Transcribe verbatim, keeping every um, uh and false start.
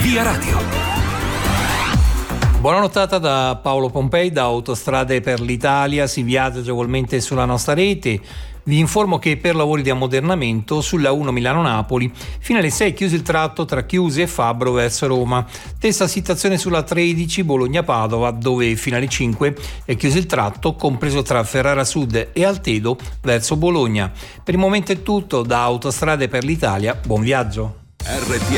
Via Radio. Buona nottata da Paolo Pompei, da Autostrade per l'Italia. Si viaggia agevolmente sulla nostra rete. Vi informo che per lavori di ammodernamento sulla uno Milano-Napoli fino alle sei chiuso il tratto tra Chiusi e Fabbro verso Roma. Stessa situazione sulla tredici Bologna-Padova, dove fino alle cinque è chiuso il tratto compreso tra Ferrara Sud e Altedo verso Bologna. Per il momento è tutto da Autostrade per l'Italia. Buon viaggio. R T